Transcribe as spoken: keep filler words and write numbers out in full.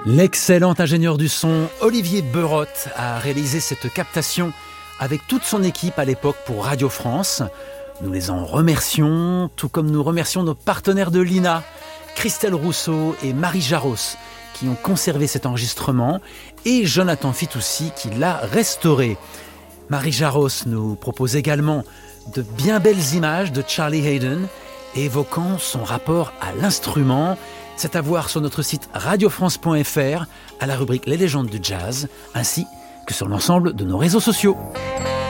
L'excellent ingénieur du son Olivier Beurotte a réalisé cette captation avec toute son équipe à l'époque pour Radio France. Nous les en remercions, tout comme nous remercions nos partenaires de l'I N A, Christelle Rousseau et Marie Jaros, qui ont conservé cet enregistrement, et Jonathan Fitoussi qui l'a restauré. Marie Jaros nous propose également de bien belles images de Charlie Haydn, évoquant son rapport à l'instrument. C'est à voir sur notre site radio france point f r, à la rubrique Les légendes du jazz, ainsi que sur l'ensemble de nos réseaux sociaux.